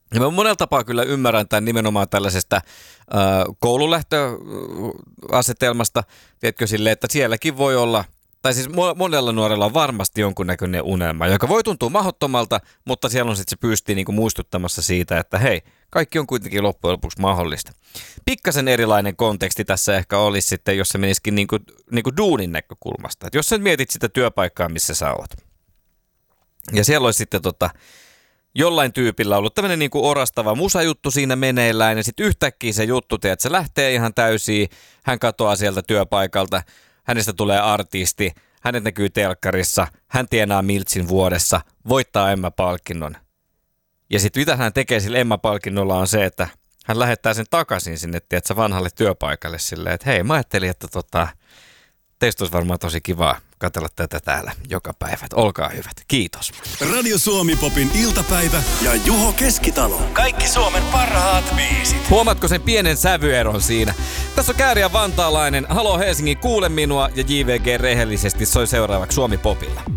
Ja mä monella tapaa kyllä ymmärrän tämän nimenomaan tällaisesta koululähtöasetelmasta, tiedätkö silleen, että sielläkin voi olla, tai siis monella nuorella on varmasti jonkunnäköinen unelma, joka voi tuntua mahdottomalta, mutta siellä on sitten se pystyy niinku muistuttamassa siitä, että hei, kaikki on kuitenkin loppujen lopuksi mahdollista. Pikkasen erilainen konteksti tässä ehkä olisi sitten, jos se menisikin niinku duunin näkökulmasta. Et jos sä mietit sitä työpaikkaa, missä sä oot. Ja siellä olisi sitten jollain tyypillä ollut tämmöinen niinku orastava musajuttu siinä meneillään, ja sitten yhtäkkiä se juttu, että se lähtee ihan täysiin, hän katoaa sieltä työpaikalta, hänestä tulee artisti, hänet näkyy telkkarissa, hän tienaa miltsin vuodessa, voittaa Emma-palkinnon. Ja sitten mitä hän tekee sillä Emma-palkinnolla on se, että hän lähettää sen takaisin sinne, tiedätkö, vanhalle työpaikalle silleen, että hei, mä ajattelin, että teistä olisi varmaan tosi kivaa katsella tätä täällä joka päivä. Olkaa hyvät. Kiitos. Radio Suomi Popin iltapäivä ja Juho Keskitalo. Kaikki Suomen parhaat biisit. Huomaatko sen pienen sävyeron siinä? Tässä on Kääriä Vantaalainen. Halo Helsingin, kuule minua, ja JVG rehellisesti soi seuraavaksi Suomi Popilla.